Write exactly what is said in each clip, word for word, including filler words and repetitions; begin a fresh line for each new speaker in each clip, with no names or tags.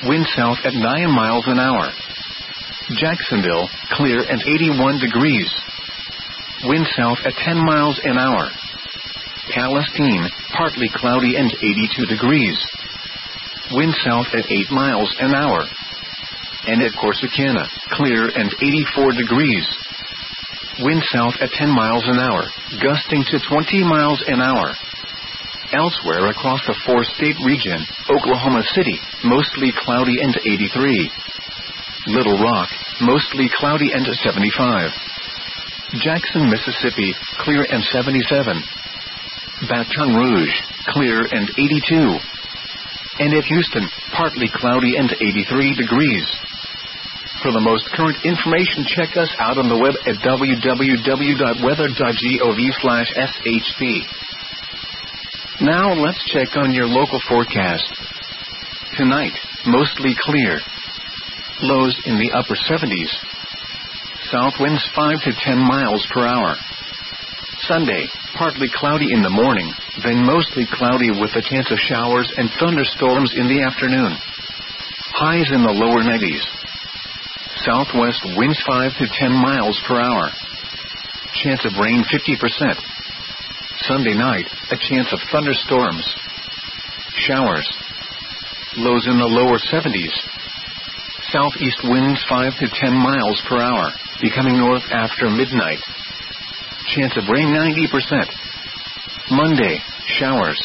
wind south at nine miles an hour. Jacksonville, clear and eighty-one degrees. Wind south at ten miles an hour. Palestine, partly cloudy and eighty-two degrees. Wind south at eight miles an hour. And at Corsicana, clear and eighty-four degrees. Wind south at ten miles an hour, gusting to twenty miles an hour. Elsewhere across the four-state region, Oklahoma City, mostly cloudy and eighty-three. Little Rock, mostly cloudy and seventy-five. Jackson, Mississippi, clear and seventy-seven. Baton Rouge, clear and eighty-two. And at Houston, partly cloudy and eighty-three degrees. For the most current information, check us out on the web at w w w dot weather dot gov slash s h p. Now let's check on your local forecast. Tonight, mostly clear. Lows in the upper seventies. South winds five to ten miles per hour. Sunday, partly cloudy in the morning, then mostly cloudy with a chance of showers and thunderstorms in the afternoon. Highs in the lower nineties. Southwest winds five to ten miles per hour. Chance of rain fifty percent. Sunday night, a chance of thunderstorms. Showers. Lows in the lower seventies. Southeast winds five to ten miles per hour, becoming north after midnight. Chance of rain ninety percent. Monday, showers.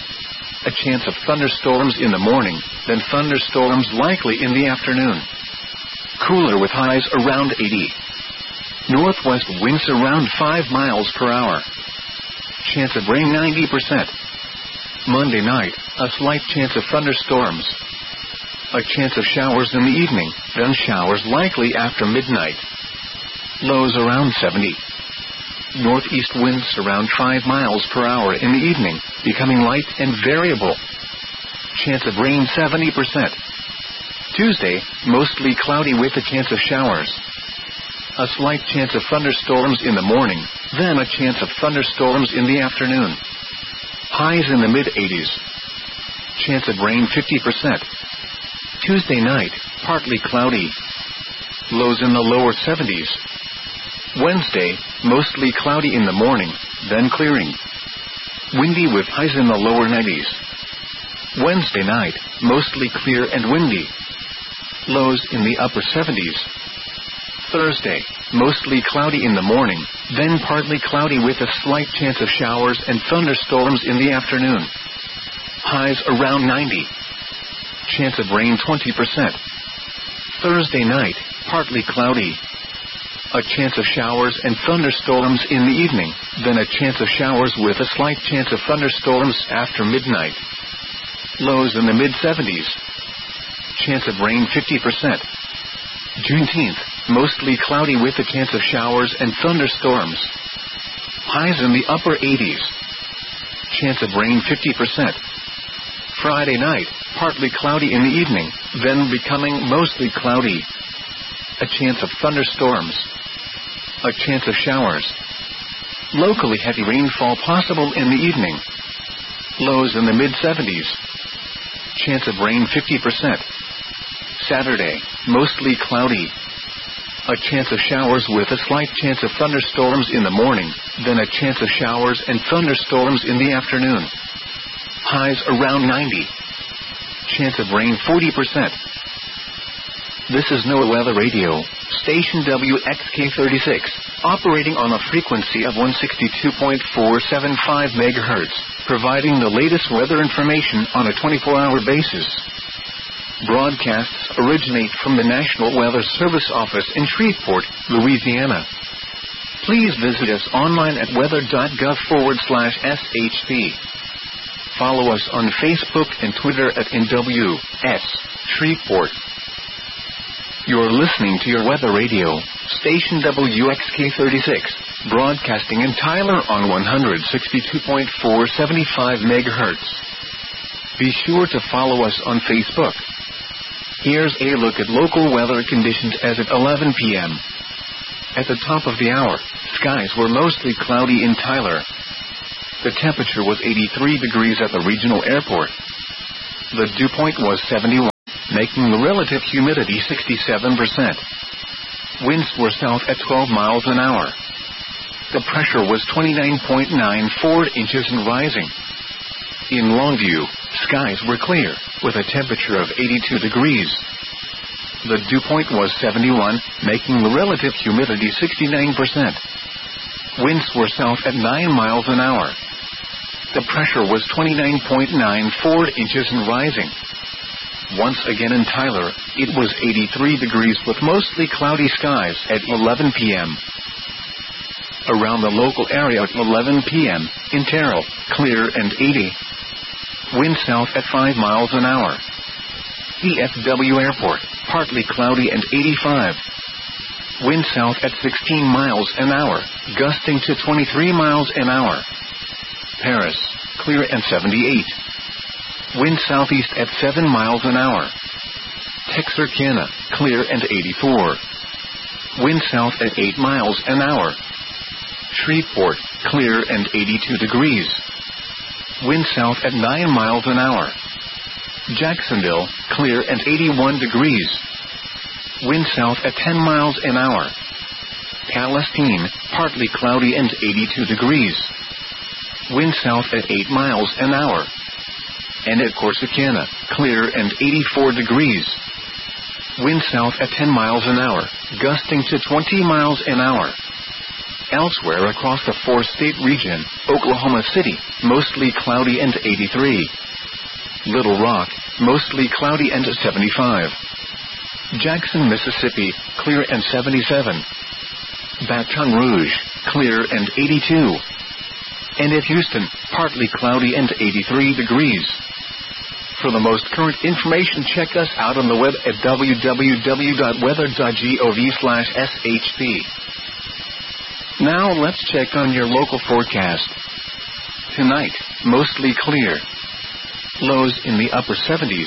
A chance of thunderstorms in the morning, then thunderstorms likely in the afternoon. Cooler with highs around eighty. Northwest winds around five miles per hour. Chance of rain ninety percent. Monday night, a slight chance of thunderstorms. A chance of showers in the evening, then showers likely after midnight. Lows around seventy. Northeast winds around five miles per hour in the evening, becoming light and variable. Chance of rain seventy percent. Tuesday, mostly cloudy with a chance of showers. A slight chance of thunderstorms in the morning, then a chance of thunderstorms in the afternoon. Highs in the mid-eighties. Chance of rain fifty percent. Tuesday night, partly cloudy. Lows in the lower seventies. Wednesday, mostly cloudy in the morning, then clearing. Windy with highs in the lower nineties. Wednesday night, mostly clear and windy. Lows in the upper seventies. Thursday, mostly cloudy in the morning, then partly cloudy with a slight chance of showers and thunderstorms in the afternoon. Highs around ninety. Chance of rain twenty percent. Thursday night, partly cloudy. A chance of showers and thunderstorms in the evening, then a chance of showers with a slight chance of thunderstorms after midnight. Lows in the mid-seventies. Chance of rain fifty percent. Juneteenth, mostly cloudy with a chance of showers and thunderstorms. Highs in the upper eighties. Chance of rain fifty percent. Friday night, partly cloudy in the evening, then becoming mostly cloudy. A chance of thunderstorms. A chance of showers. Locally heavy rainfall possible in the evening. Lows in the mid-seventies. Chance of rain fifty percent. Saturday, mostly cloudy. A chance of showers with a slight chance of thunderstorms in the morning, then a chance of showers and thunderstorms in the afternoon. Highs around ninety. Chance of rain forty percent. This is NOAA Weather Radio, station W X K thirty-six, operating on a frequency of one sixty-two point four seven five megahertz, providing the latest weather information on a twenty-four hour basis. Broadcasts originate from the National Weather Service office in Shreveport, Louisiana. Please visit us online at weather.gov forward slash SHP. Follow us on Facebook and Twitter at N W S Shreveport. You're listening to your weather radio, station W X K thirty-six, broadcasting in Tyler on one sixty-two point four seven five megahertz. Be sure to follow us on Facebook. Here's a look at local weather conditions as of eleven p.m. At the top of the hour, skies were mostly cloudy in Tyler. The temperature was eighty-three degrees at the regional airport. The dew point was seventy-one. making the relative humidity sixty-seven percent. Winds were south at twelve miles an hour. The pressure was twenty-nine point nine four inches and rising. In Longview, skies were clear, with a temperature of eighty-two degrees. The dew point was seventy-one, making the relative humidity sixty-nine percent. Winds were south at nine miles an hour. The pressure was twenty-nine point nine four inches and rising. Once again in Tyler, it was eighty-three degrees with mostly cloudy skies at eleven p.m. Around the local area at eleven p.m., in Terrell, clear and eighty. Wind south at five miles an hour. D F W Airport, partly cloudy and eighty-five. Wind south at sixteen miles an hour, gusting to twenty-three miles an hour. Paris, clear and seventy-eight. Wind southeast at seven miles an hour. Texarkana, clear and eighty-four. Wind south at eight miles an hour. Shreveport, clear and eighty-two degrees. Wind south at nine miles an hour. Jacksonville, clear and eighty-one degrees. Wind south at ten miles an hour. Palestine, partly cloudy and eighty-two degrees. Wind south at eight miles an hour. And at Corsicana, clear and eighty-four degrees. Wind south at ten miles an hour, gusting to twenty miles an hour. Elsewhere across the four-state region, Oklahoma City, mostly cloudy and eighty-three. Little Rock, mostly cloudy and seventy-five. Jackson, Mississippi, clear and seventy-seven. Baton Rouge, clear and eighty-two. And at Houston, partly cloudy and eighty-three degrees. For the most current information, check us out on the web at w w w dot weather dot gov slash s h p. Now let's check on your local forecast. Tonight, mostly clear. Lows in the upper seventies.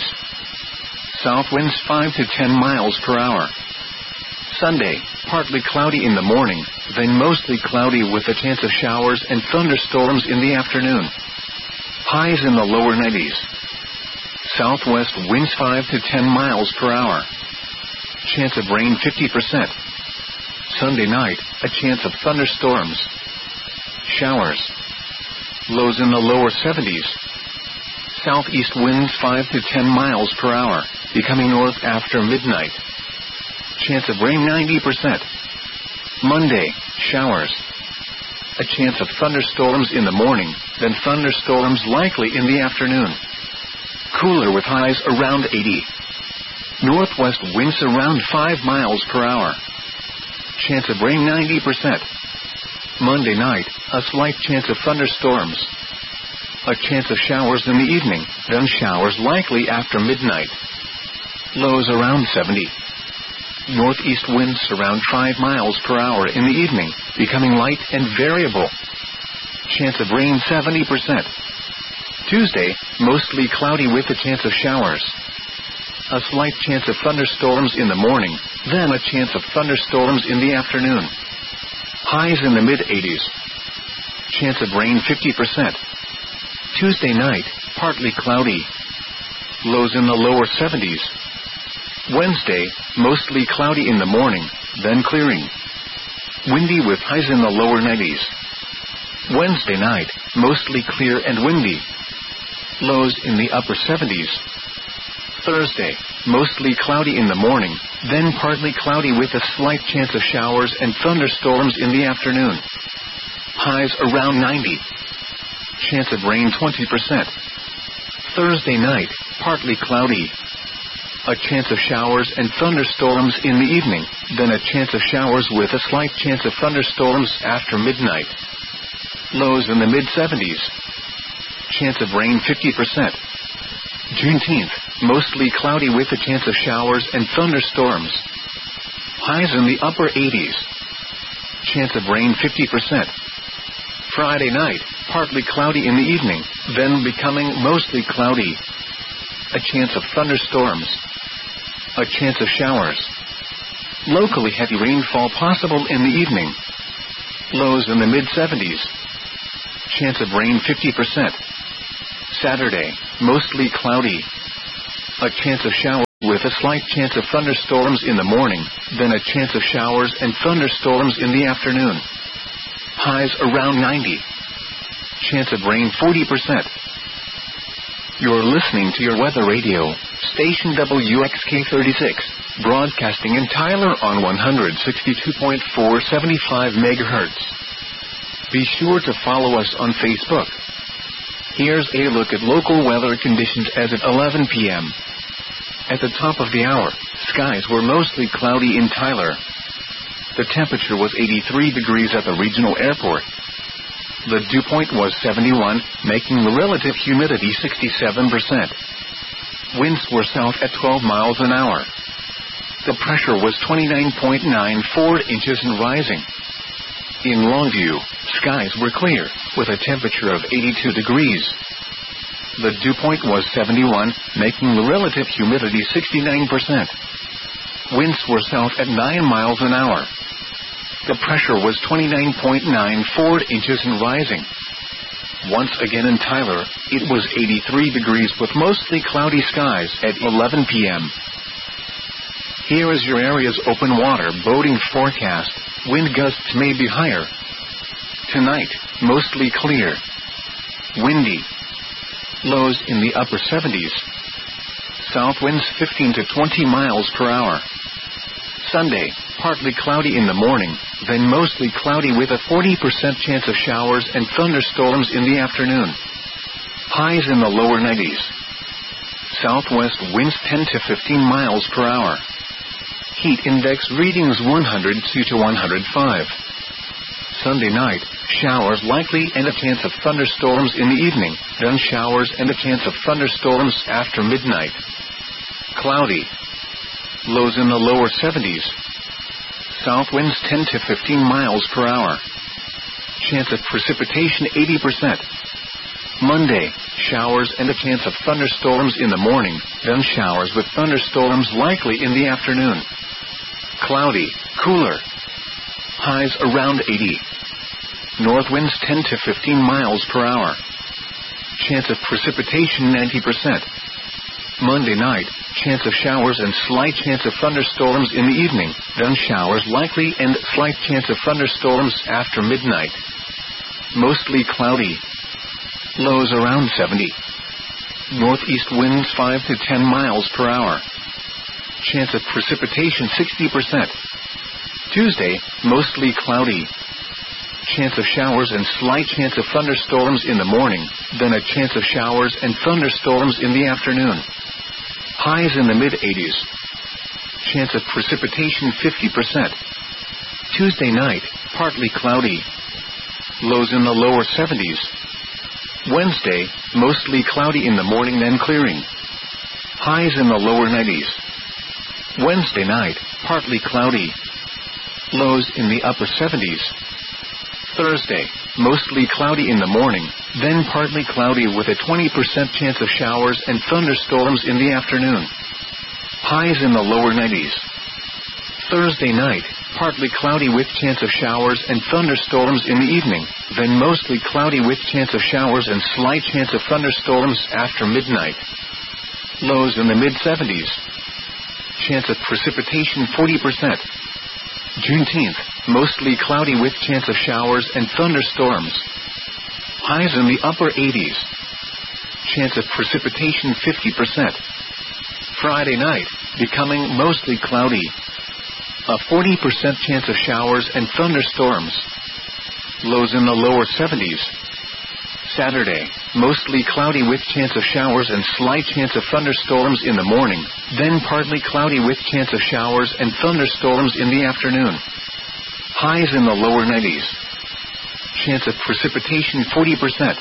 South winds five to ten miles per hour. Sunday, partly cloudy in the morning, then mostly cloudy with a chance of showers and thunderstorms in the afternoon. Highs in the lower nineties. Southwest winds five to ten miles per hour. Chance of rain fifty percent. Sunday night, a chance of thunderstorms. Showers. Lows in the lower seventies. Southeast winds five to ten miles per hour, becoming north after midnight. Chance of rain ninety percent. Monday, showers. A chance of thunderstorms in the morning, then thunderstorms likely in the afternoon. Cooler with highs around eighty. Northwest winds around five miles per hour. Chance of rain ninety percent. Monday night, a slight chance of thunderstorms. A chance of showers in the evening, then showers likely after midnight. Lows around seventy. Northeast winds around five miles per hour in the evening, becoming light and variable. Chance of rain seventy percent. Tuesday, mostly cloudy with a chance of showers. A slight chance of thunderstorms in the morning, then a chance of thunderstorms in the afternoon. Highs in the mid-eighties. Chance of rain fifty percent. Tuesday night, partly cloudy. Lows in the lower seventies. Wednesday, mostly cloudy in the morning, then clearing. Windy with highs in the lower nineties. Wednesday night, mostly clear and windy. Lows in the upper seventies. Thursday, mostly cloudy in the morning, then partly cloudy with a slight chance of showers and thunderstorms in the afternoon. Highs around ninety. Chance of rain twenty percent. Thursday night, partly cloudy. A chance of showers and thunderstorms in the evening, then a chance of showers with a slight chance of thunderstorms after midnight. Lows in the mid-seventies. Chance of rain fifty percent. Juneteenth, mostly cloudy with a chance of showers and thunderstorms. Highs in the upper eighties. Chance of rain fifty percent. Friday night, partly cloudy in the evening, then becoming mostly cloudy. A chance of thunderstorms. A chance of showers. Locally heavy rainfall possible in the evening. Lows in the mid-seventies. Chance of rain fifty percent. Saturday, mostly cloudy. a chance of showers with a slight chance of thunderstorms in the morning, then a chance of showers and thunderstorms in the afternoon. Highs around ninety. Chance of rain forty percent. You're listening to your weather radio, station W X K thirty-six, broadcasting in Tyler on one sixty-two point four seventy-five megahertz. Be sure to follow us on Facebook. Here's a look at local weather conditions as at eleven p.m. At the top of the hour, skies were mostly cloudy in Tyler. The temperature was eighty-three degrees at the regional airport. The dew point was seventy-one, making the relative humidity sixty-seven percent. Winds were south at twelve miles an hour. The pressure was twenty-nine point nine four inches and rising. In Longview, skies were clear, with a temperature of eighty-two degrees. The dew point was seventy-one, making the relative humidity sixty-nine percent. Winds were south at nine miles an hour. The pressure was twenty-nine point nine four inches and rising. Once again in Tyler, it was eighty-three degrees with mostly cloudy skies at eleven p.m. Here is your area's open water boating forecast. Wind gusts may be higher. Tonight, mostly clear. Windy. Lows in the upper seventies. South winds fifteen to twenty miles per hour. Sunday, partly cloudy in the morning, then mostly cloudy with a forty percent chance of showers and thunderstorms in the afternoon. Highs in the lower nineties. Southwest winds ten to fifteen miles per hour. Heat index readings one hundred two to one hundred five. Sunday night, showers likely and a chance of thunderstorms in the evening, then showers and a chance of thunderstorms after midnight. Cloudy. Lows in the lower seventies. South winds ten to fifteen miles per hour. Chance of precipitation eighty percent. Monday, showers and a chance of thunderstorms in the morning, then showers with thunderstorms likely in the afternoon. Cloudy, cooler. Highs around eighty. North winds ten to fifteen miles per hour. Chance of precipitation ninety percent. Monday night, chance of showers and slight chance of thunderstorms in the evening, then showers likely and slight chance of thunderstorms after midnight. Mostly cloudy. Lows around seventy. Northeast winds five to ten miles per hour. Chance of precipitation sixty percent. Tuesday, mostly cloudy. Chance of showers and slight chance of thunderstorms in the morning, then a chance of showers and thunderstorms in the afternoon. Highs in the mid-eighties. Chance of precipitation fifty percent. Tuesday night, partly cloudy. Lows in the lower seventies. Wednesday, mostly cloudy in the morning then clearing. Highs in the lower nineties. Wednesday night, partly cloudy. Lows in the upper seventies. Thursday, mostly cloudy in the morning, then partly cloudy with a twenty percent chance of showers and thunderstorms in the afternoon. Highs in the lower nineties. Thursday night, partly cloudy with chance of showers and thunderstorms in the evening, then mostly cloudy with chance of showers and slight chance of thunderstorms after midnight. Lows in the mid-seventies. Chance of precipitation forty percent. Juneteenth, mostly cloudy with chance of showers and thunderstorms. Highs in the upper eighties. Chance of precipitation fifty percent. Friday night, becoming mostly cloudy. A forty percent chance of showers and thunderstorms. Lows in the lower seventies. Saturday, mostly cloudy with chance of showers and slight chance of thunderstorms in the morning, then partly cloudy with chance of showers and thunderstorms in the afternoon. Highs in the lower nineties. Chance of precipitation forty percent.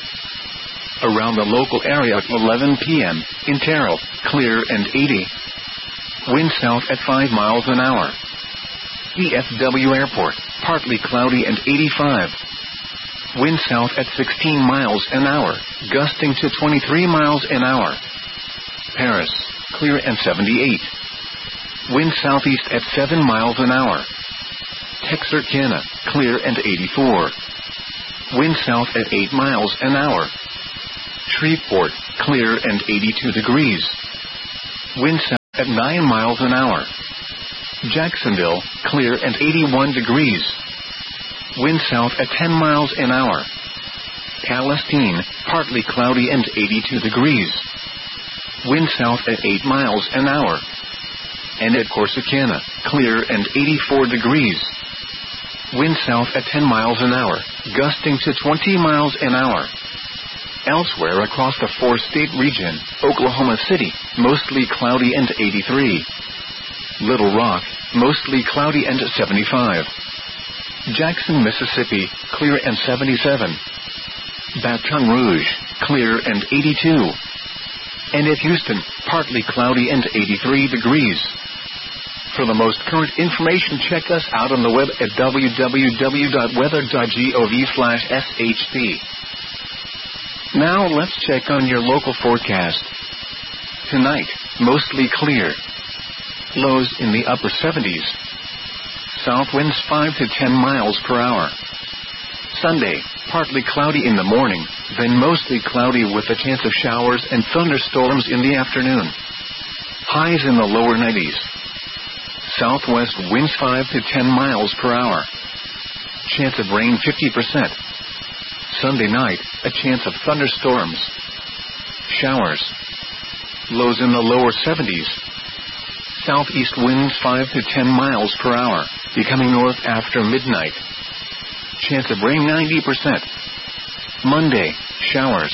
Around the local area at eleven p.m., in Terrell, clear and eighty. Wind south at five miles an hour. D F W Airport, partly cloudy and eighty-five. Wind south at sixteen miles an hour, gusting to twenty-three miles an hour. Paris, clear and seventy-eight. Wind southeast at seven miles an hour. Texarkana, clear and eighty-four. Wind south at eight miles an hour. Shreveport, clear and eighty-two degrees. Wind south at nine miles an hour. Jacksonville, clear and eighty-one degrees. Wind south at ten miles an hour. Palestine, partly cloudy and eighty-two degrees. Wind south at eight miles an hour. And at Corsicana, clear and eighty-four degrees. Wind south at ten miles an hour, gusting to twenty miles an hour. Elsewhere across the four-state region, Oklahoma City, mostly cloudy and eighty-three. Little Rock, mostly cloudy and seventy-five. Jackson, Mississippi, clear and seventy-seven. Baton Rouge, clear and eighty-two. And at Houston, partly cloudy and eighty-three degrees. For the most current information, check us out on the web at w w w dot weather dot gov slash s h p. Now let's check on your local forecast. Tonight, mostly clear. Lows in the upper seventies. South winds five to ten miles per hour. Sunday, partly cloudy in the morning, then mostly cloudy with a chance of showers and thunderstorms in the afternoon. Highs in the lower nineties. Southwest winds five to ten miles per hour. Chance of rain fifty percent. Sunday night, a chance of thunderstorms. Showers. Lows in the lower seventies. Southeast winds five to ten miles per hour, becoming north after midnight. Chance of rain ninety percent. Monday, showers.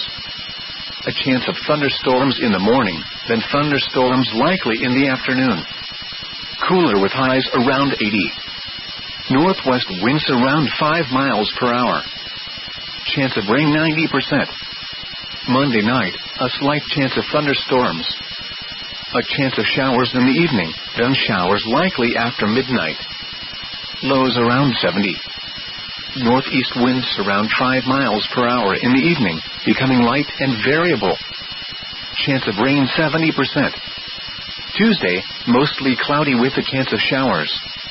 A chance of thunderstorms in the morning, then thunderstorms likely in the afternoon. Cooler with highs around eighty. Northwest winds around five miles per hour. Chance of rain ninety percent. Monday night, a slight chance of thunderstorms. A chance of showers in the evening, then showers likely after midnight. Lows around seventy. Northeast winds around five miles per hour in the evening, becoming light and variable. Chance of rain seventy percent. Tuesday, mostly cloudy with a chance of showers.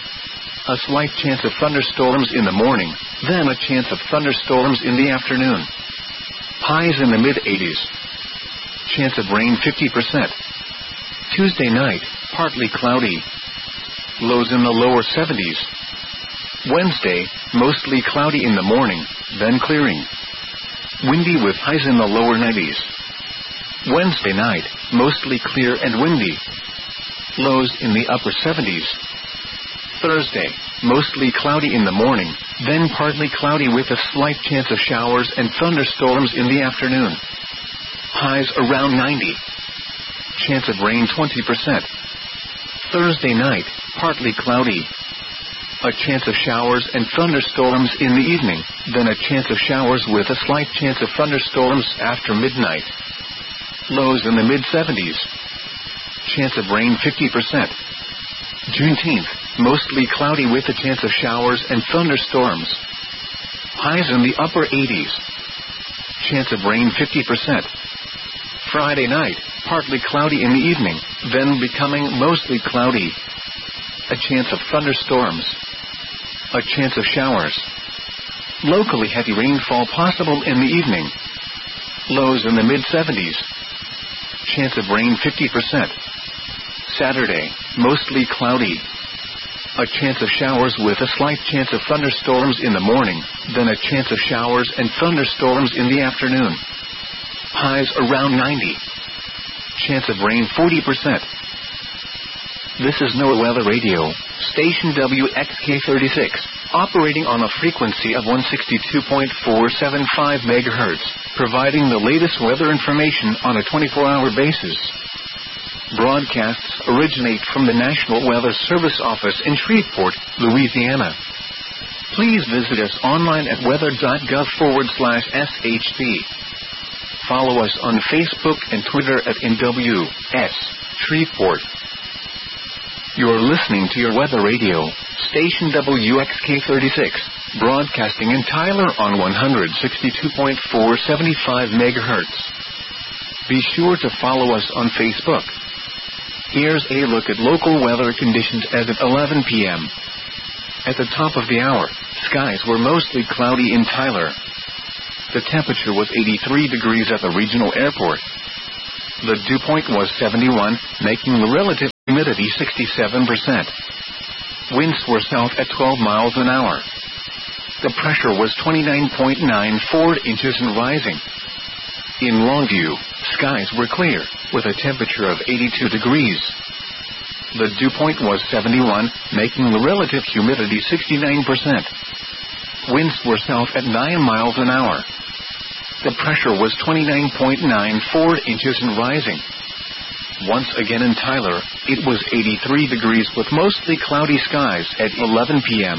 A slight chance of thunderstorms in the morning, then a chance of thunderstorms in the afternoon. Highs in the mid-eighties. Chance of rain fifty percent. Tuesday night, partly cloudy. Lows in the lower seventies. Wednesday, mostly cloudy in the morning, then clearing. Windy with highs in the lower nineties. Wednesday night, mostly clear and windy. Lows in the upper seventies. Thursday, mostly cloudy in the morning, then partly cloudy with a slight chance of showers and thunderstorms in the afternoon. Highs around ninety. Chance of rain twenty percent. Thursday night, partly cloudy. A chance of showers and thunderstorms in the evening, then a chance of showers with a slight chance of thunderstorms after midnight. Lows in the mid-seventies. Chance of rain fifty percent. Juneteenth, mostly cloudy with a chance of showers and thunderstorms. Highs in the upper eighties. Chance of rain fifty percent. Friday night, partly cloudy in the evening, then becoming mostly cloudy. A chance of thunderstorms. A chance of showers. Locally heavy rainfall possible in the evening. Lows in the mid-seventies. Chance of rain fifty percent. Saturday, mostly cloudy. A chance of showers with a slight chance of thunderstorms in the morning, then a chance of showers and thunderstorms in the afternoon. Highs around ninety. Chance of rain forty percent. This is NOAA Weather Radio, station W X K thirty-six, operating on a frequency of one sixty-two point four seven five megahertz, providing the latest weather information on a twenty-four hour basis. Broadcasts originate from the National Weather Service office in Shreveport, Louisiana. Please visit us online at weather.gov forward slash SHP. Follow us on Facebook and Twitter at N W S Shreveport. You're listening to your weather radio, station W X K thirty-six, broadcasting in Tyler on one sixty-two point four seven five megahertz. Be sure to follow us on Facebook. Here's a look at local weather conditions as of eleven p.m. At the top of the hour, skies were mostly cloudy in Tyler. The temperature was eighty-three degrees at the regional airport. The dew point was seventy-one, making the relative humidity sixty-seven percent. Winds were south at twelve miles an hour. The pressure was twenty-nine point nine four inches and rising. In Longview, skies were clear, with a temperature of eighty-two degrees. The dew point was seventy-one, making the relative humidity sixty-nine percent. Winds were south at nine miles an hour. The pressure was twenty-nine point nine four inches and rising. Once again in Tyler, it was eighty-three degrees with mostly cloudy skies at eleven p.m.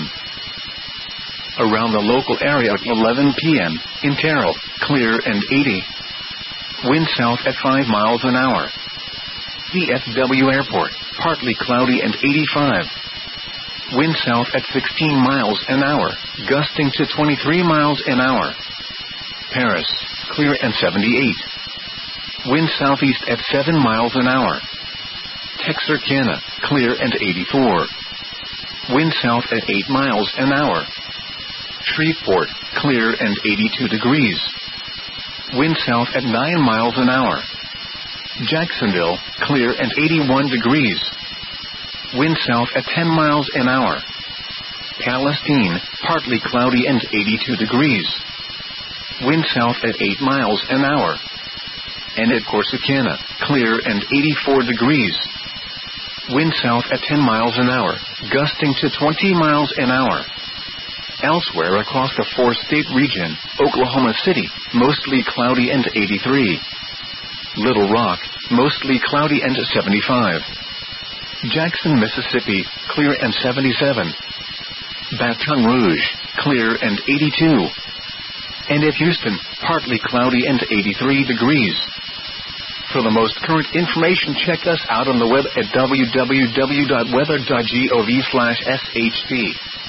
Around the local area at eleven p.m., in Terrell, clear and eighty. Wind south at five miles an hour. D F W Airport, partly cloudy and eighty-five. Wind south at sixteen miles an hour, gusting to twenty-three miles an hour. Paris, clear and seventy-eight. Wind southeast at seven miles an hour. Texarkana, clear and eighty-four. Wind south at eight miles an hour. Shreveport, clear and eighty-two degrees. Wind south at nine miles an hour. Jacksonville, clear and eighty-one degrees. Wind south at ten miles an hour. Palestine, partly cloudy and eighty-two degrees. Wind south at eight miles an hour. And at Corsicana, clear and eighty-four degrees. Wind south at ten miles an hour, gusting to twenty miles an hour. Elsewhere across the four-state region, Oklahoma City, mostly cloudy and eighty-three. Little Rock, mostly cloudy and seventy-five. Jackson, Mississippi, clear and seventy-seven. Baton Rouge, clear and eighty-two. And at Houston, partly cloudy and eighty-three degrees. For the most current information, check us out on the web at w w w dot weather dot gov slash s h p.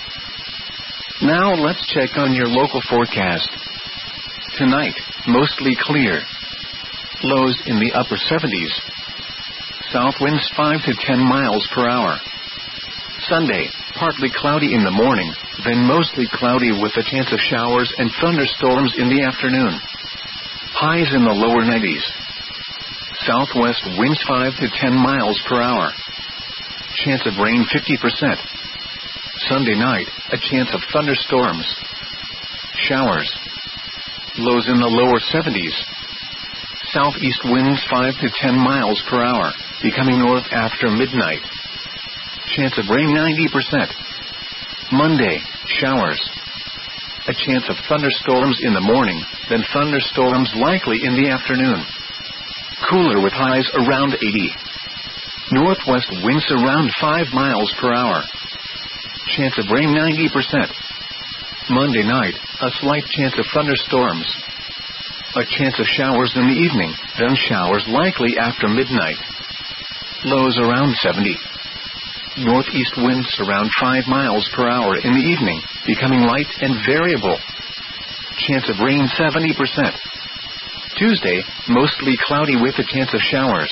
Now let's check on your local forecast. Tonight, mostly clear. Lows in the upper seventies. South winds five to ten miles per hour. Sunday, partly cloudy in the morning, then mostly cloudy with a chance of showers and thunderstorms in the afternoon. Highs in the lower nineties. Southwest winds five to ten miles per hour. Chance of rain fifty percent. Sunday night, a chance of thunderstorms. Showers. Lows in the lower seventies. Southeast winds five to ten miles per hour, becoming north after midnight. Chance of rain ninety percent. Monday, showers. A chance of thunderstorms in the morning, then thunderstorms likely in the afternoon. Cooler with highs around eighty. Northwest winds around five miles per hour. Chance of rain ninety percent. Monday night, a slight chance of thunderstorms. A chance of showers in the evening, then showers likely after midnight. Lows around seventy. Northeast winds around five miles per hour in the evening, becoming light and variable. Chance of rain seventy percent. Tuesday, mostly cloudy with a chance of showers.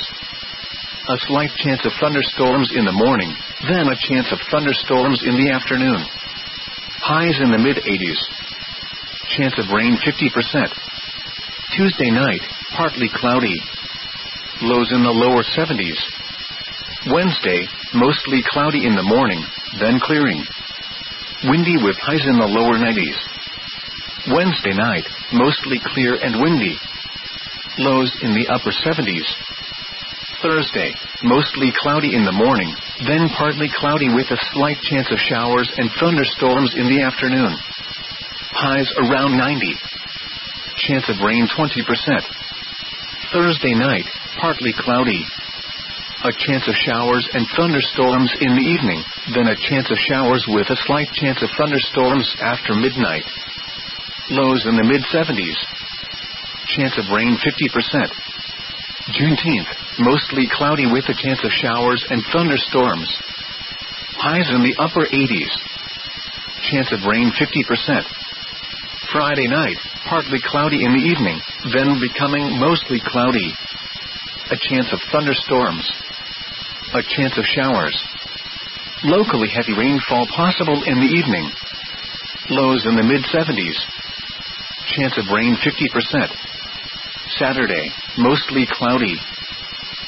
A slight chance of thunderstorms in the morning, then a chance of thunderstorms in the afternoon. Highs in the mid-eighties. Chance of rain fifty percent. Tuesday night, partly cloudy. Lows in the lower seventies. Wednesday, mostly cloudy in the morning, then clearing. Windy with highs in the lower nineties. Wednesday night, mostly clear and windy. Lows in the upper seventies. Thursday, mostly cloudy in the morning, then partly cloudy with a slight chance of showers and thunderstorms in the afternoon. Highs around ninety. Chance of rain twenty percent. Thursday night, partly cloudy. A chance of showers and thunderstorms in the evening, then a chance of showers with a slight chance of thunderstorms after midnight. Lows in the mid-seventies. Chance of rain fifty percent. Juneteenth, mostly cloudy with a chance of showers and thunderstorms. Highs in the upper eighties. Chance of rain fifty percent. Friday night, partly cloudy in the evening, then becoming mostly cloudy. A chance of thunderstorms. A chance of showers. Locally heavy rainfall possible in the evening. Lows in the mid-seventies. Chance of rain fifty percent. Saturday, mostly cloudy.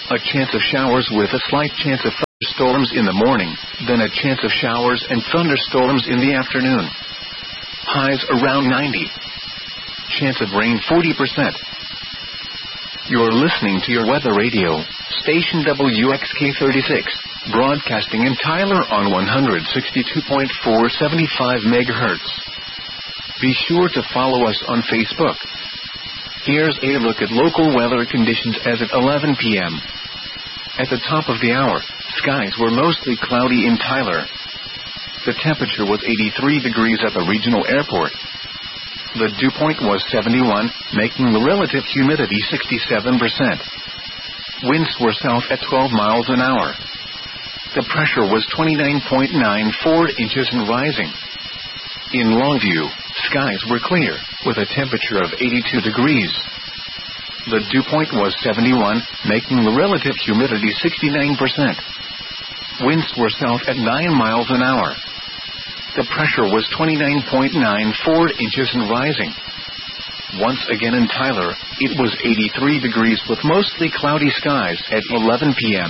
A chance of showers with a slight chance of thunderstorms in the morning, then a chance of showers and thunderstorms in the afternoon. Highs around ninety. Chance of rain forty percent. You're listening to your weather radio, station W X K thirty-six, broadcasting in Tyler on one sixty-two point four seventy-five megahertz. Be sure to follow us on Facebook. Here's a look at local weather conditions as of eleven p.m. At the top of the hour, skies were mostly cloudy in Tyler. The temperature was eighty-three degrees at the regional airport. The dew point was seventy-one, making the relative humidity sixty-seven percent. Winds were south at twelve miles an hour. The pressure was twenty-nine point nine four inches and rising. In Longview, skies were clear, with a temperature of eighty-two degrees. The dew point was seventy-one, making the relative humidity sixty-nine percent. Winds were south at nine miles an hour. The pressure was twenty-nine point nine four inches and rising. Once again in Tyler, it was eighty-three degrees with mostly cloudy skies at eleven p.m.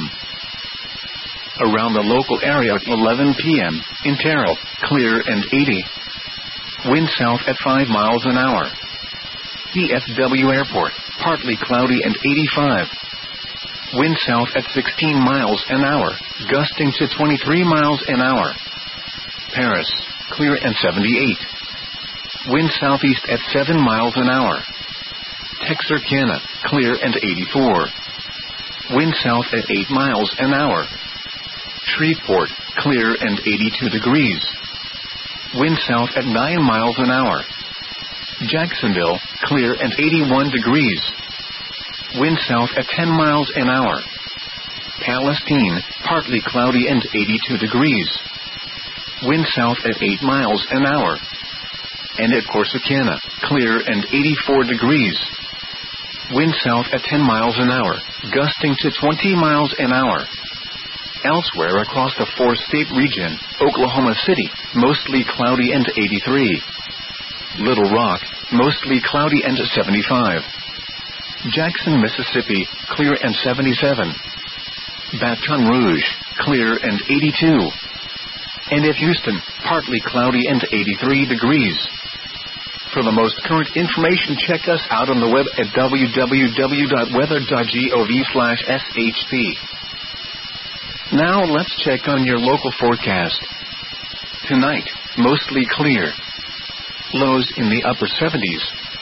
Around the local area at eleven p.m., in Terrell, clear and eighty. Wind south at five miles an hour. D F W Airport, partly cloudy and eighty-five. Wind south at sixteen miles an hour, gusting to twenty-three miles an hour. Paris, clear and seventy-eight. Wind southeast at seven miles an hour. Texarkana, clear and eighty-four. Wind south at eight miles an hour. Shreveport, clear and eighty-two degrees. Wind south at nine miles an hour. Jacksonville, clear and eighty-one degrees. Wind south at ten miles an hour. Palestine, partly cloudy and eighty-two degrees. Wind south at eight miles an hour. And at Corsicana, clear and eighty-four degrees. Wind south at ten miles an hour, gusting to twenty miles an hour. Elsewhere across the four-state region, Oklahoma City, mostly cloudy and eighty-three. Little Rock, mostly cloudy and seventy-five. Jackson, Mississippi, clear and seventy-seven. Baton Rouge, clear and eighty-two. And at Houston, partly cloudy and eighty-three degrees. For the most current information, check us out on the web at w w w dot weather dot gov slash s h p. Now let's check on your local forecast. Tonight, mostly clear. Lows in the upper seventies.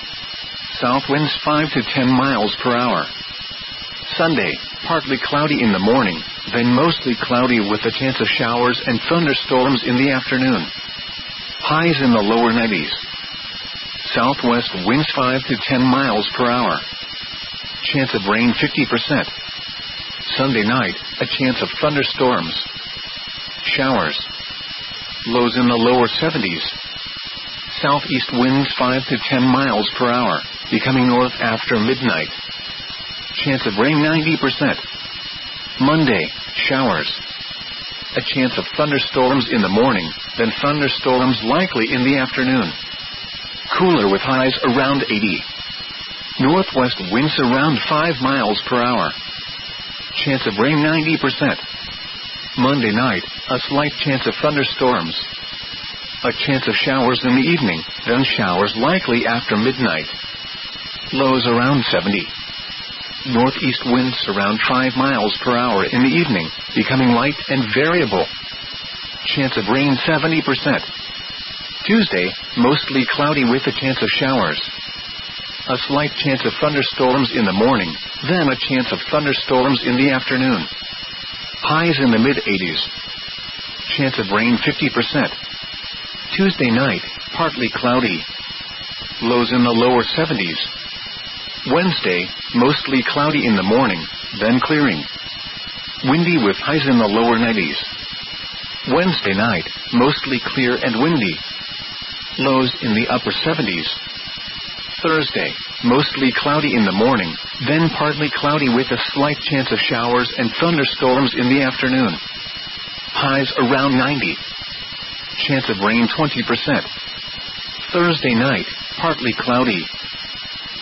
South winds five to ten miles per hour. Sunday, partly cloudy in the morning, then mostly cloudy with a chance of showers and thunderstorms in the afternoon. Highs in the lower nineties. Southwest winds five to ten miles per hour. Chance of rain fifty percent. Sunday night, a chance of thunderstorms. Showers. Lows in the lower seventies. Southeast winds five to ten miles per hour, becoming north after midnight. Chance of rain ninety percent. Monday, showers. A chance of thunderstorms in the morning, then thunderstorms likely in the afternoon. Cooler with highs around eighty. Northwest winds around five miles per hour. Chance of rain ninety percent. Monday night, a slight chance of thunderstorms. A chance of showers in the evening, then showers likely after midnight. Lows around seventy. Northeast winds around five miles per hour in the evening, becoming light and variable. Chance of rain seventy percent. Tuesday, mostly cloudy with a chance of showers. A slight chance of thunderstorms in the morning, then a chance of thunderstorms in the afternoon. Highs in the mid-eighties. Chance of rain fifty percent. Tuesday night, partly cloudy. Lows in the lower seventies. Wednesday, mostly cloudy in the morning, then clearing. Windy with highs in the lower nineties. Wednesday night, mostly clear and windy. Lows in the upper seventies. Thursday, mostly cloudy in the morning, then partly cloudy with a slight chance of showers and thunderstorms in the afternoon. Highs around ninety. Chance of rain twenty percent. Thursday night, partly cloudy.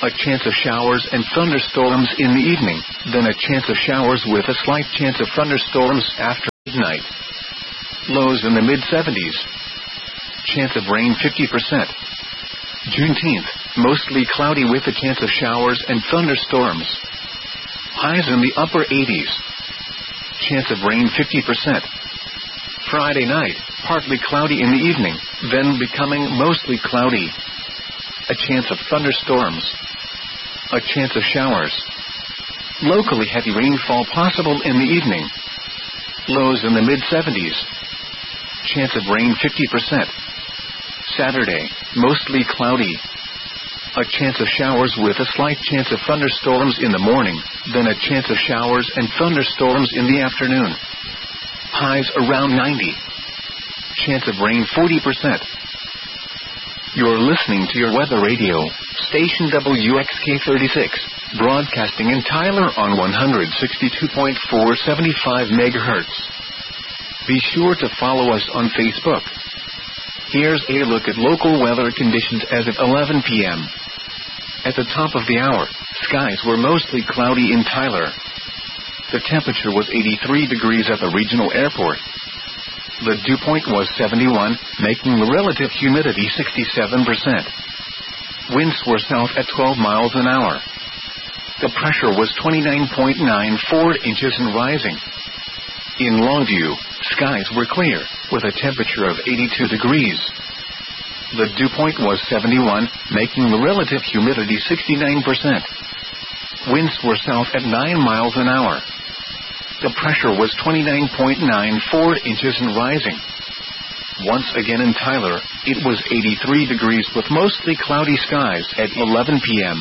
a chance of showers and thunderstorms in the evening, then a chance of showers with a slight chance of thunderstorms after midnight. Lows in the mid seventies. Chance of rain fifty percent. Juneteenth, mostly cloudy with a chance of showers and thunderstorms. Highs in the upper eighties. Chance of rain fifty percent. Friday night, partly cloudy in the evening, then becoming mostly cloudy. A chance of thunderstorms. A chance of showers. Locally heavy rainfall possible in the evening. Lows in the mid seventies. Chance of rain fifty percent. Saturday, mostly cloudy. A chance of showers with a slight chance of thunderstorms in the morning, then a chance of showers and thunderstorms in the afternoon. Highs around ninety. Chance of rain forty percent. You're listening to your weather radio, station W X K thirty-six, broadcasting in Tyler on one sixty-two point four seventy-five megahertz. Be sure to follow us on Facebook. Here's a look at local weather conditions as of eleven p.m. At the top of the hour, skies were mostly cloudy in Tyler. The temperature was eighty-three degrees at the regional airport. The dew point was seventy-one, making the relative humidity sixty-seven percent. Winds were south at twelve miles an hour. The pressure was twenty-nine point nine four inches and rising. In Longview, skies were clear, with a temperature of eighty-two degrees. The dew point was seventy-one, making the relative humidity sixty-nine percent. Winds were south at nine miles an hour. The pressure was twenty-nine point nine four inches and rising. Once again in Tyler, it was eighty-three degrees with mostly cloudy skies at eleven p.m.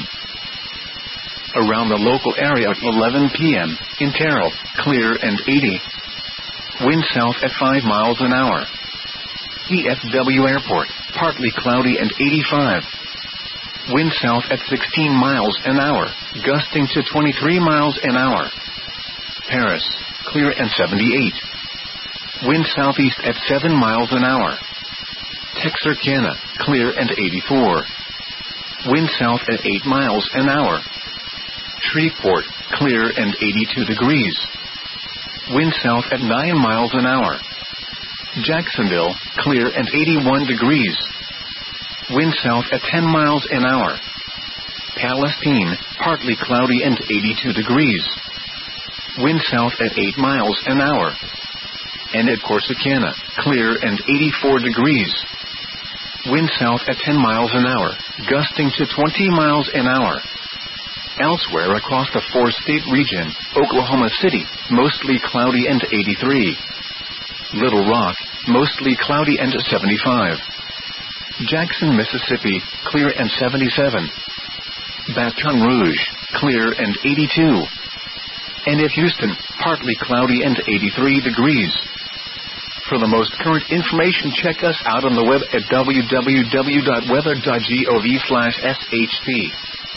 Around the local area at eleven p.m., in Terrell, clear and eighty. Wind south at five miles an hour. D F W Airport, partly cloudy and eighty-five. Wind south at sixteen miles an hour, gusting to twenty-three miles an hour. Paris, clear and seventy-eight. Wind southeast at seven miles an hour. Texarkana, clear and eighty-four. Wind south at eight miles an hour. Shreveport, clear and eighty-two degrees. Wind south at nine miles an hour. Jacksonville, clear and eighty-one degrees. Wind south at ten miles an hour. Palestine, partly cloudy and eighty-two degrees. Wind south at eight miles an hour. And at Corsicana, clear and eighty-four degrees. Wind south at ten miles an hour, gusting to twenty miles an hour. Elsewhere across the four-state region, Oklahoma City, mostly cloudy and eighty-three. Little Rock, mostly cloudy and seventy-five. Jackson, Mississippi, clear and seventy-seven. Baton Rouge, clear and eighty-two. And at Houston, partly cloudy and eighty-three degrees. For the most current information, check us out on the web at w w w dot weather dot gov slash s h p.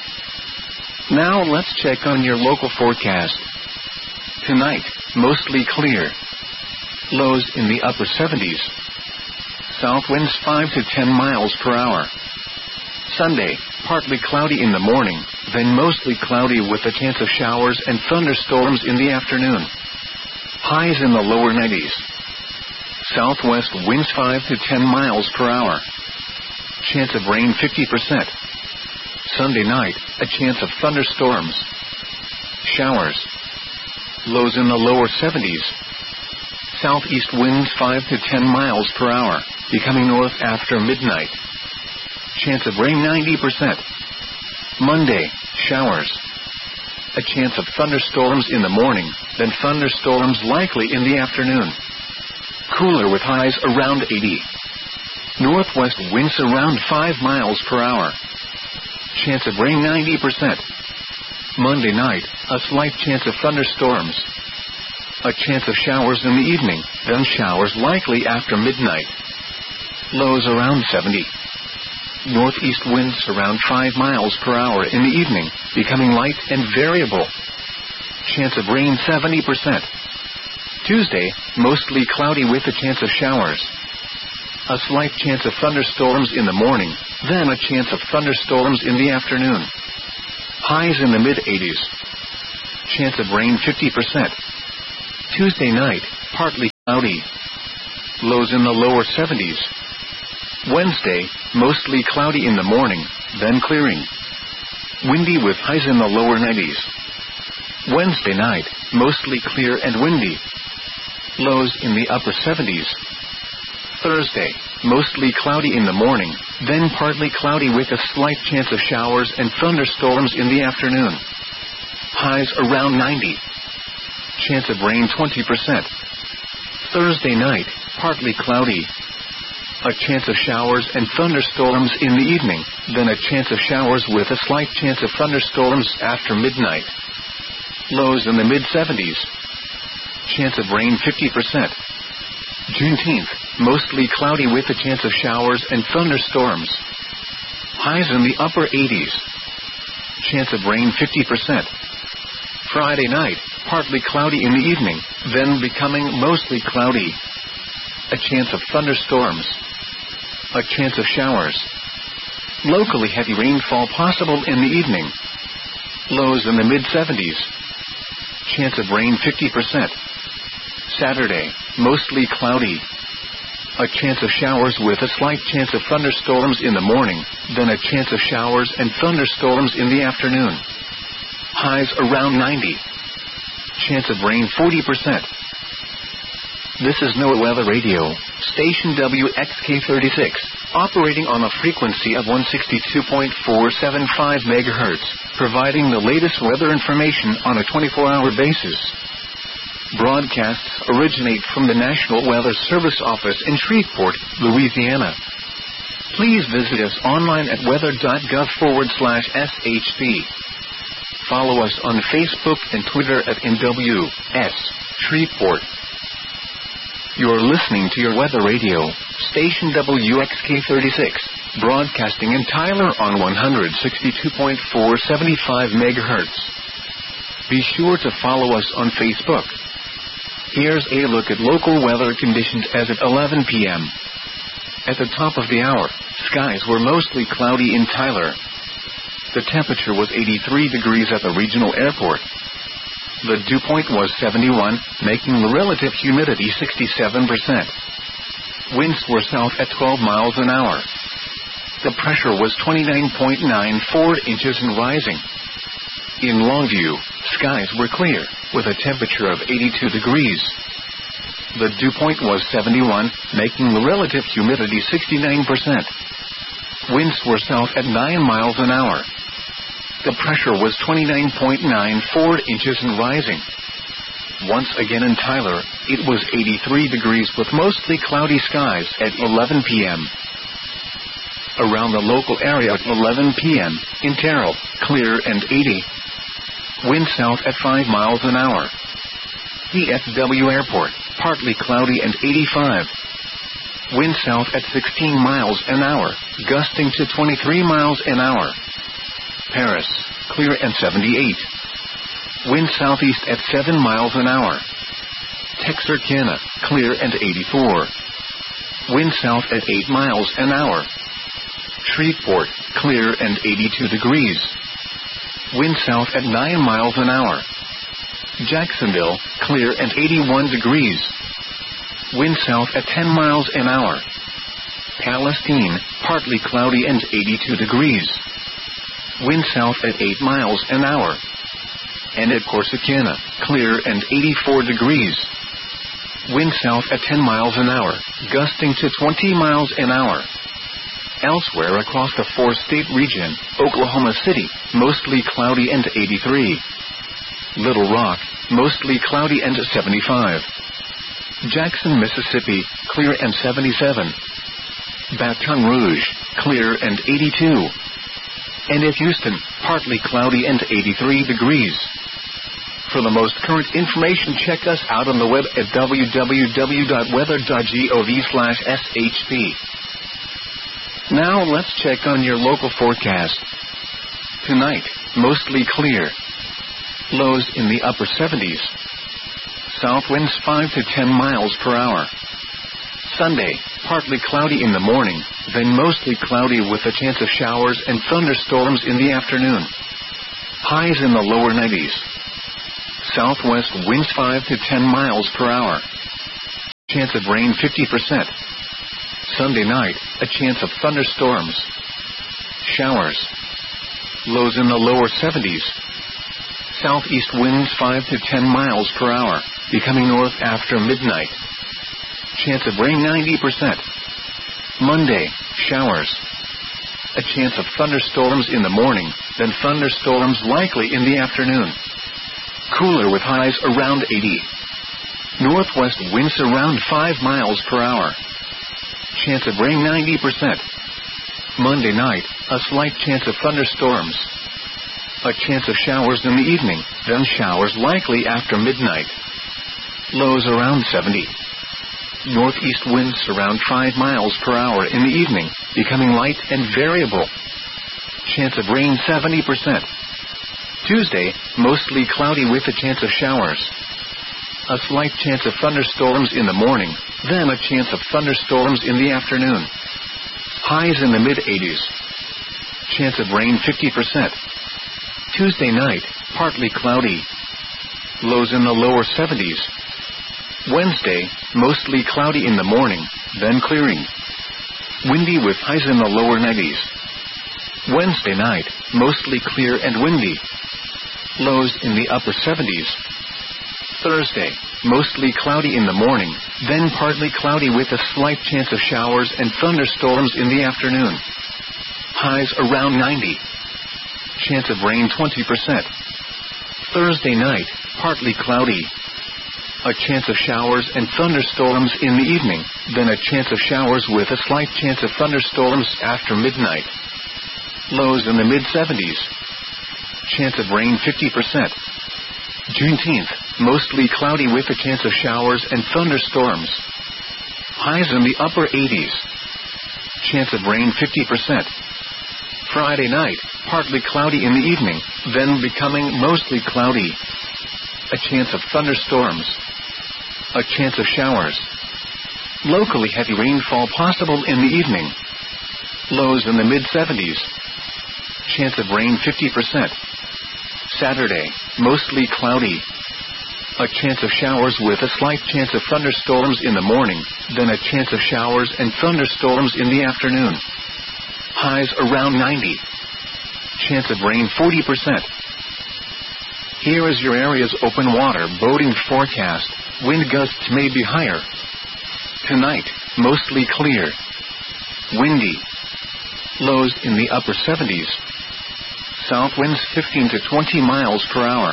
Now let's check on your local forecast. Tonight, mostly clear. Lows in the upper seventies. South winds five to ten miles per hour. Sunday, partly cloudy in the morning, then mostly cloudy with a chance of showers and thunderstorms in the afternoon. Highs in the lower nineties. Southwest winds five to ten miles per hour. Chance of rain fifty percent. Sunday night, a chance of thunderstorms. Showers. Lows in the lower seventies. Southeast winds five to ten miles per hour, becoming north after midnight. Chance of rain ninety percent. Monday, showers. A chance of thunderstorms in the morning, then thunderstorms likely in the afternoon. Cooler with highs around eighty. Northwest winds around five miles per hour. Chance of rain ninety percent. Monday night, a slight chance of thunderstorms. A chance of showers in the evening, then showers likely after midnight. Lows around seventy. Northeast winds around five miles per hour in the evening, becoming light and variable. Chance of rain seventy percent. Tuesday, mostly cloudy with a chance of showers. A slight chance of thunderstorms in the morning, then a chance of thunderstorms in the afternoon. Highs in the mid-eighties. Chance of rain fifty percent. Tuesday night, partly cloudy. Lows in the lower seventies. Wednesday, mostly cloudy in the morning, then clearing. Windy with highs in the lower nineties. Wednesday night, mostly clear and windy. Lows in the upper seventies. Thursday, mostly cloudy in the morning, then partly cloudy with a slight chance of showers and thunderstorms in the afternoon. Highs around ninety. Chance of rain twenty percent. Thursday night, partly cloudy. A chance of showers and thunderstorms in the evening, then a chance of showers with a slight chance of thunderstorms after midnight. Lows in the mid-seventies. Chance of rain fifty percent. Juneteenth, mostly cloudy with a chance of showers and thunderstorms. Highs in the upper eighties. Chance of rain fifty percent. Friday night, partly cloudy in the evening, then becoming mostly cloudy. A chance of thunderstorms. A chance of showers. Locally heavy rainfall possible in the evening. Lows in the mid-seventies. Chance of rain fifty percent. Saturday, mostly cloudy. A chance of showers with a slight chance of thunderstorms in the morning, then a chance of showers and thunderstorms in the afternoon. Highs around ninety. Chance of rain forty percent. This is NOAA Weather Radio, station W X K thirty-six, operating on a frequency of one sixty-two point four seven five megahertz, providing the latest weather information on a twenty-four hour basis. Broadcasts originate from the National Weather Service office in Shreveport, Louisiana. Please visit us online at weather.gov forward slash SHP. Follow us on Facebook and Twitter at N W S Shreveport. You're listening to your weather radio, station W X K thirty-six, broadcasting in Tyler on one sixty-two point four seven five megahertz. Be sure to follow us on Facebook. Here's a look at local weather conditions as at eleven p.m. At the top of the hour, skies were mostly cloudy in Tyler. The temperature was eighty-three degrees at the regional airport. The dew point was seventy-one, making the relative humidity sixty-seven percent. Winds were south at twelve miles an hour. The pressure was twenty-nine point nine four inches and rising. In Longview, skies were clear, with a temperature of eighty-two degrees. The dew point was seventy-one, making the relative humidity sixty-nine percent. Winds were south at nine miles an hour. The pressure was twenty-nine point nine four inches and rising. Once again in Tyler, it was eighty-three degrees with mostly cloudy skies at eleven p.m. Around the local area at eleven p.m., in Terrell, clear and eighty. Wind south at five miles an hour. D F W Airport, partly cloudy and eighty-five. Wind south at sixteen miles an hour, gusting to twenty-three miles an hour. Paris, clear and seventy-eight. Wind southeast at seven miles an hour. Texarkana, clear and eighty-four. Wind south at eight miles an hour. Shreveport, clear and eighty-two degrees. Wind south at nine miles an hour. Jacksonville, clear and eighty-one degrees. Wind south at ten miles an hour. Palestine, partly cloudy and eighty-two degrees. Wind south at eight miles an hour. And at Corsicana, clear and eighty-four degrees. Wind south at ten miles an hour, gusting to twenty miles an hour. Elsewhere across the four-state region, Oklahoma City, mostly cloudy and eighty-three. Little Rock, mostly cloudy and seventy-five. Jackson, Mississippi, clear and seventy-seven. Baton Rouge, clear and eighty-two. And at Houston, partly cloudy and eighty-three degrees. For the most current information, check us out on the web at w w w dot weather dot gov slash S H P. Now let's check on your local forecast. Tonight, mostly clear. Lows in the upper seventies. South winds five to ten miles per hour. Sunday, partly cloudy in the morning, then mostly cloudy with a chance of showers and thunderstorms in the afternoon. Highs in the lower nineties. Southwest winds five to ten miles per hour. Chance of rain fifty percent. Sunday night, a chance of thunderstorms. Showers. Lows in the lower seventies. Southeast winds five to ten miles per hour, becoming north after midnight. Chance of rain ninety percent. Monday, showers. A chance of thunderstorms in the morning, then thunderstorms likely in the afternoon. Cooler with highs around eighty. Northwest winds around five miles per hour. Chance of rain ninety percent. Monday night, a slight chance of thunderstorms. A chance of showers in the evening, then showers likely after midnight. Lows around seventy. Northeast winds around five miles per hour in the evening, becoming light and variable. Chance of rain seventy percent. Tuesday, mostly cloudy with a chance of showers. A slight chance of thunderstorms in the morning, then a chance of thunderstorms in the afternoon. Highs in the mid-eighties. Chance of rain fifty percent. Tuesday night, partly cloudy. Lows in the lower seventies. Wednesday, mostly cloudy in the morning, then clearing. Windy with highs in the lower nineties. Wednesday night, mostly clear and windy. Lows in the upper seventies. Thursday, mostly cloudy in the morning, then partly cloudy with a slight chance of showers and thunderstorms in the afternoon. Highs around ninety. Chance of rain twenty percent. Thursday night, partly cloudy. A chance of showers and thunderstorms in the evening, then a chance of showers with a slight chance of thunderstorms after midnight. Lows in the mid-seventies. Chance of rain fifty percent. Juneteenth, mostly cloudy with a chance of showers and thunderstorms. Highs in the upper eighties. Chance of rain fifty percent. Friday night, partly cloudy in the evening, then becoming mostly cloudy. A chance of thunderstorms. A chance of showers. Locally heavy rainfall possible in the evening. Lows in the mid-seventies. Chance of rain fifty percent. Saturday, mostly cloudy. A chance of showers with a slight chance of thunderstorms in the morning, then a chance of showers and thunderstorms in the afternoon. Highs around ninety. Chance of rain forty percent. Here is your area's open water boating forecast. Wind gusts may be higher. Tonight, mostly clear. Windy. Lows in the upper seventies. South winds fifteen to twenty miles per hour.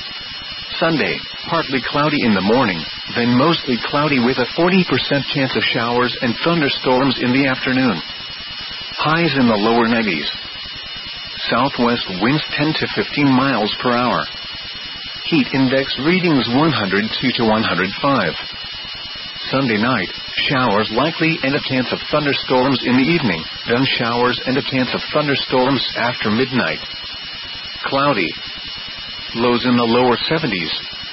Sunday, partly cloudy in the morning, then mostly cloudy with a forty percent chance of showers and thunderstorms in the afternoon. Highs in the lower nineties. Southwest winds ten to fifteen miles per hour. Heat index readings one hundred two to one hundred five. Sunday night, showers likely and a chance of thunderstorms in the evening, then showers and a chance of thunderstorms after midnight. Cloudy. Lows in the lower seventies.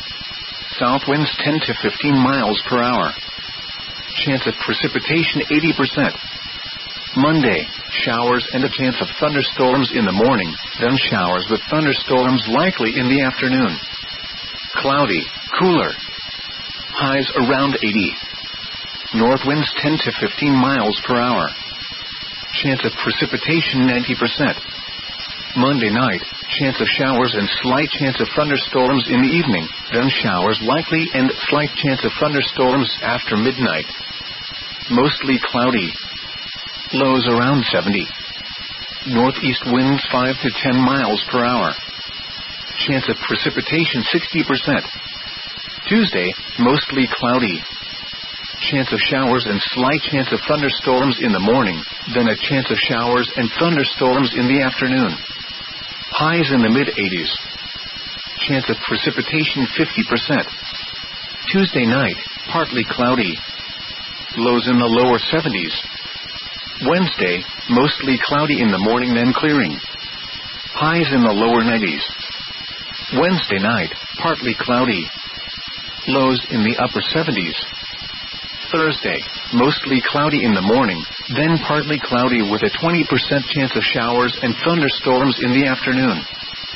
South winds ten to fifteen miles per hour. Chance of precipitation eighty percent. Monday, showers and a chance of thunderstorms in the morning, then showers with thunderstorms likely in the afternoon. Cloudy, cooler. Highs around eighty. North winds ten to fifteen miles per hour. Chance of precipitation ninety percent. Monday night, chance of showers and slight chance of thunderstorms in the evening, then showers likely and slight chance of thunderstorms after midnight. Mostly cloudy. Lows around seventy. Northeast winds five to ten miles per hour. Chance of precipitation sixty percent. Tuesday, mostly cloudy. Chance of showers and slight chance of thunderstorms in the morning, then a chance of showers and thunderstorms in the afternoon. Highs in the mid-eighties. Chance of precipitation fifty percent. Tuesday night, partly cloudy. Lows in the lower seventies. Wednesday, mostly cloudy in the morning then clearing. Highs in the lower nineties. Wednesday night, partly cloudy. Lows in the upper seventies. Thursday, mostly cloudy in the morning, then partly cloudy with a twenty percent chance of showers and thunderstorms in the afternoon.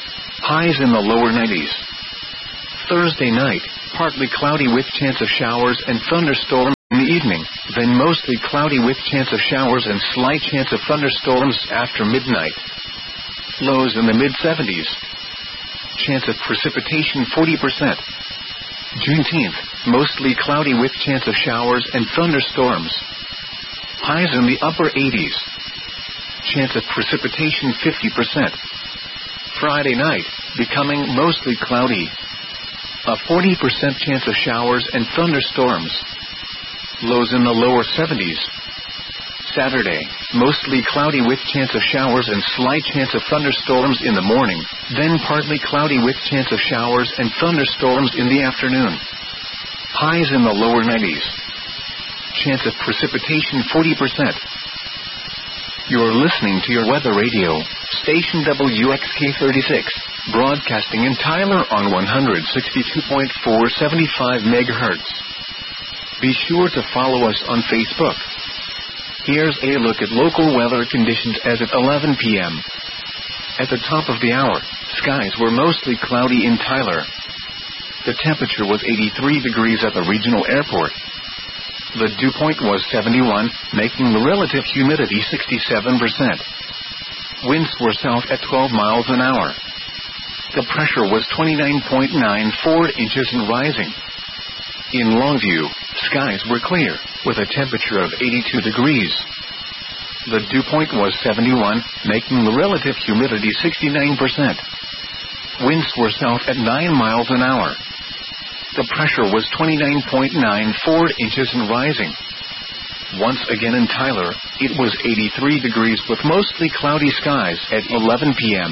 Highs in the lower nineties. Thursday night, partly cloudy with chance of showers and thunderstorms in the evening, then mostly cloudy with chance of showers and slight chance of thunderstorms after midnight. Lows in the mid-seventies. Chance of precipitation forty percent. Juneteenth, mostly cloudy with chance of showers and thunderstorms. Highs in the upper eighties. Chance of precipitation fifty percent. Friday night, becoming mostly cloudy. A forty percent chance of showers and thunderstorms. Lows in the lower seventies. Saturday, mostly cloudy with chance of showers and slight chance of thunderstorms in the morning, then partly cloudy with chance of showers and thunderstorms in the afternoon. Highs in the lower nineties. Chance of precipitation forty percent. You're listening to your weather radio, station W X K thirty-six, broadcasting in Tyler on one sixty-two point four seventy-five megahertz. Be sure to follow us on Facebook. Here's a look at local weather conditions as of eleven p.m. At the top of the hour, skies were mostly cloudy in Tyler. The temperature was eighty-three degrees at the regional airport. The dew point was seventy-one, making the relative humidity sixty-seven percent. Winds were south at twelve miles an hour. The pressure was twenty-nine point nine four inches and rising. In Longview, skies were clear, with a temperature of eighty-two degrees. The dew point was seventy-one, making the relative humidity sixty-nine percent. Winds were south at nine miles an hour. The pressure was twenty-nine point nine four inches and rising. Once again in Tyler, it was eighty-three degrees with mostly cloudy skies at eleven p.m.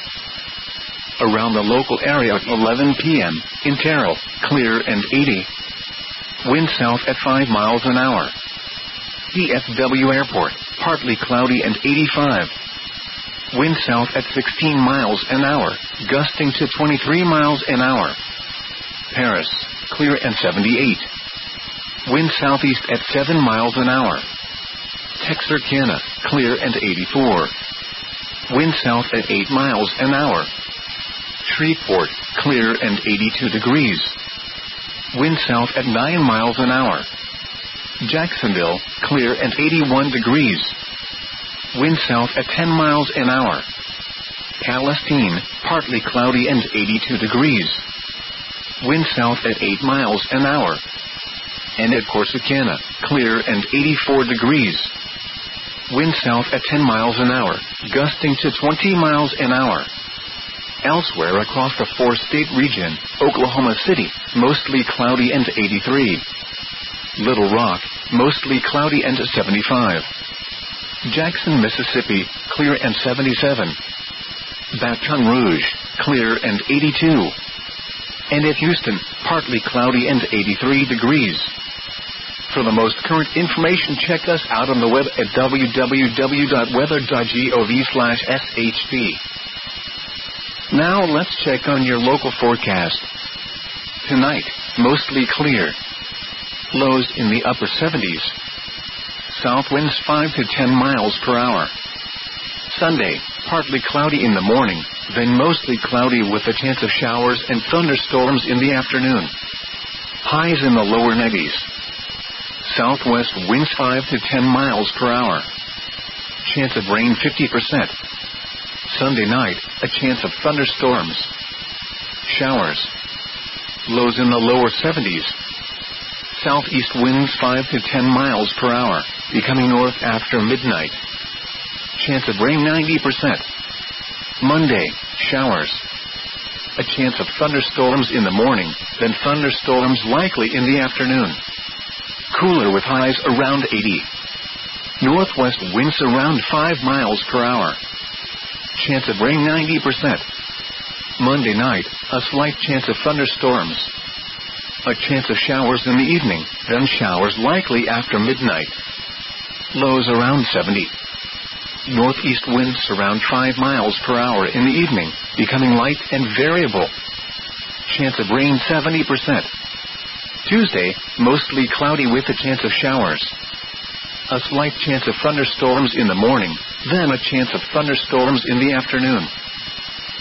Around the local area at eleven p.m., in Terrell, clear and eighty. Wind south at five miles an hour. D F W Airport, partly cloudy and eighty-five. Wind south at sixteen miles an hour, gusting to twenty-three miles an hour. Paris, clear and seventy-eight. Wind southeast at seven miles an hour. Texarkana, clear and eighty-four. Wind south at eight miles an hour. Shreveport, clear and eighty-two degrees. Wind south at nine miles an hour. Jacksonville, clear and eighty-one degrees. Wind south at ten miles an hour. Palestine, partly cloudy and eighty-two degrees. Wind south at eight miles an hour. And at Corsicana, clear and eighty-four degrees. Wind south at ten miles an hour, gusting to twenty miles an hour. Elsewhere across the four-state region, Oklahoma City, mostly cloudy and eighty-three. Little Rock, mostly cloudy and seventy-five. Jackson, Mississippi, clear and seventy-seven. Baton Rouge, clear and eighty-two. And at Houston, partly cloudy and eighty-three degrees. For the most current information, check us out on the web at w w w dot weather dot gov slash s h p. Now let's check on your local forecast. Tonight, mostly clear. Lows in the upper seventies. South winds five to ten miles per hour. Sunday, partly cloudy in the morning, then mostly cloudy with a chance of showers and thunderstorms in the afternoon. Highs in the lower nineties. Southwest winds five to ten miles per hour. Chance of rain fifty percent. Sunday night, a chance of thunderstorms. Showers. Lows in the lower seventies. Southeast winds five to ten miles per hour, becoming north after midnight. Chance of rain ninety percent. Monday, showers. A chance of thunderstorms in the morning, then thunderstorms likely in the afternoon. Cooler with highs around eighty. Northwest winds around five miles per hour. Chance of rain ninety percent. Monday night, a slight chance of thunderstorms. A chance of showers in the evening, then showers likely after midnight. Lows around seventy. Northeast winds around five miles per hour in the evening, becoming light and variable. Chance of rain seventy percent. Tuesday, mostly cloudy with a chance of showers. A slight chance of thunderstorms in the morning, then a chance of thunderstorms in the afternoon.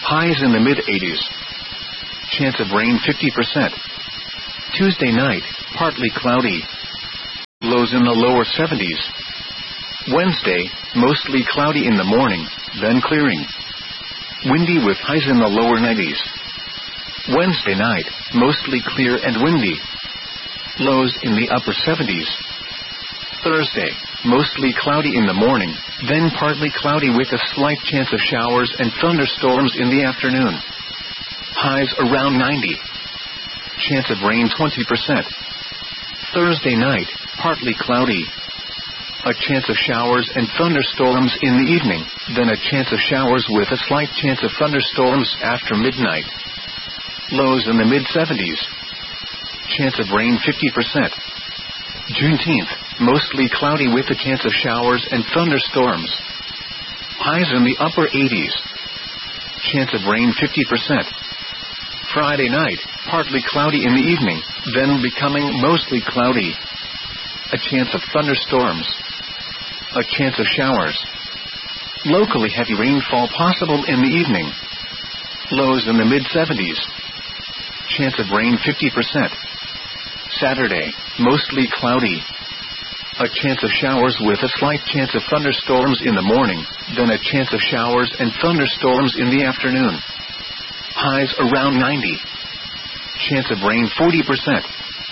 Highs in the mid eighties. Chance of rain fifty percent. Tuesday night, partly cloudy. Lows in the lower seventies. Wednesday, mostly cloudy in the morning, then clearing. Windy with highs in the lower nineties. Wednesday night, mostly clear and windy. Lows in the upper seventies. Thursday, mostly cloudy in the morning, then partly cloudy with a slight chance of showers and thunderstorms in the afternoon. Highs around ninety. Chance of rain twenty percent. Thursday night, partly cloudy. A chance of showers and thunderstorms in the evening, then a chance of showers with a slight chance of thunderstorms after midnight. Lows in the mid seventies. Chance of rain fifty percent. Juneteenth, mostly cloudy with a chance of showers and thunderstorms. Highs in the upper eighties. Chance of rain fifty percent. Friday night, partly cloudy in the evening, then becoming mostly cloudy. A chance of thunderstorms. A chance of showers. Locally heavy rainfall possible in the evening. Lows in the mid seventies. Chance of rain fifty percent. Saturday, mostly cloudy. A chance of showers with a slight chance of thunderstorms in the morning, then a chance of showers and thunderstorms in the afternoon. Highs around ninety. Chance of rain forty percent.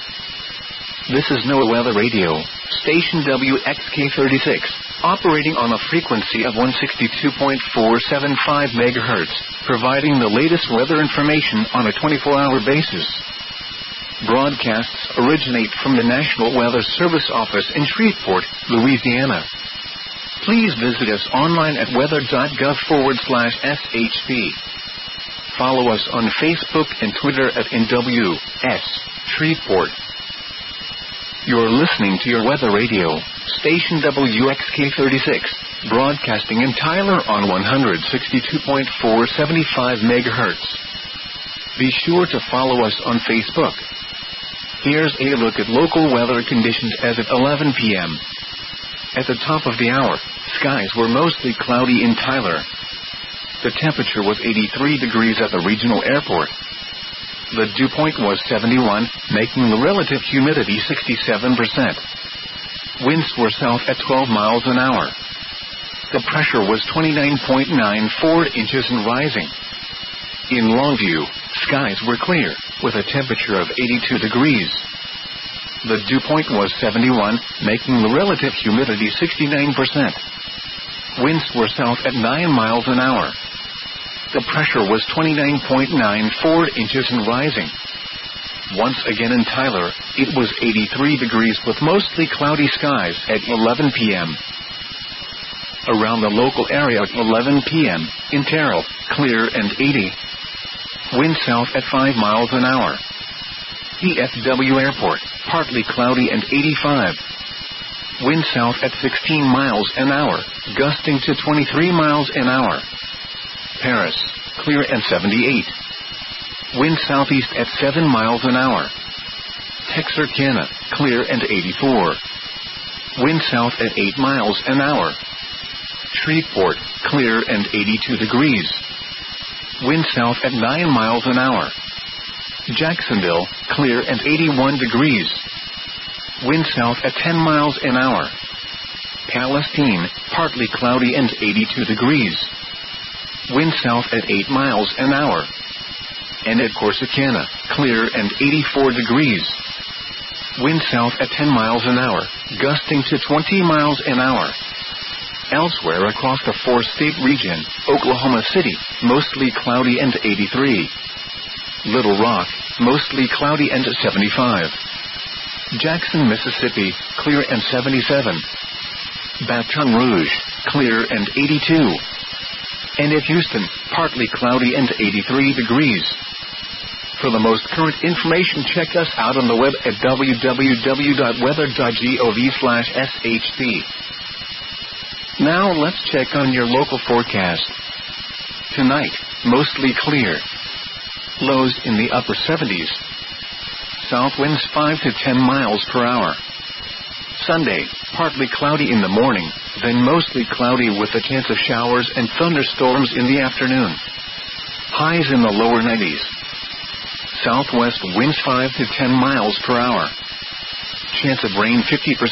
This is NOAA Weather Radio, station W X K thirty-six, operating on a frequency of one sixty-two point four seven five megahertz, providing the latest weather information on a twenty-four hour basis. Broadcasts originate from the National Weather Service office in Shreveport, Louisiana. Please visit us online at weather.gov forward slash SHP. Follow us on Facebook and Twitter at N W S Shreveport. You're listening to your Weather Radio, station W X K thirty-six, broadcasting in Tyler on one sixty-two point four seven five megahertz. Be sure to follow us on Facebook. Here's a look at local weather conditions as of eleven p.m. At the top of the hour, skies were mostly cloudy in Tyler. The temperature was eighty-three degrees at the regional airport. The dew point was seventy-one, making the relative humidity sixty-seven percent. Winds were south at twelve miles an hour. The pressure was twenty-nine point nine four inches and rising. In Longview, skies were clear, with a temperature of eighty-two degrees. The dew point was seventy-one, making the relative humidity sixty-nine percent. Winds were south at nine miles an hour. The pressure was twenty-nine point nine four inches and rising. Once again in Tyler, it was eighty-three degrees with mostly cloudy skies at eleven p.m. Around the local area at eleven p.m., in Terrell, clear and eighty. Wind south at five miles an hour. D F W Airport, partly cloudy and eighty-five. Wind south at sixteen miles an hour, gusting to twenty-three miles an hour. Paris, clear and seventy-eight. Wind southeast at seven miles an hour. Texarkana, clear and eighty-four. Wind south at eight miles an hour. Shreveport, clear and eighty-two degrees. Wind south at nine miles an hour. Jacksonville, clear and eighty-one degrees. Wind south at ten miles an hour. Palestine, partly cloudy and eighty-two degrees. Wind south at eight miles an hour. And at Corsicana, clear and eighty-four degrees. Wind south at ten miles an hour, gusting to twenty miles an hour. Elsewhere across the four-state region, Oklahoma City, mostly cloudy and eighty-three. Little Rock, mostly cloudy and seventy-five. Jackson, Mississippi, clear and seventy-seven. Baton Rouge, clear and eighty-two. And at Houston, partly cloudy and eighty-three degrees. For the most current information, check us out on the web at w w w dot weather dot gov slash S H P. Now let's check on your local forecast. Tonight, mostly clear. Lows in the upper seventies. South winds five to ten miles per hour. Sunday, partly cloudy in the morning, then mostly cloudy with a chance of showers and thunderstorms in the afternoon. Highs in the lower nineties. Southwest winds five to ten miles per hour. Chance of rain fifty percent.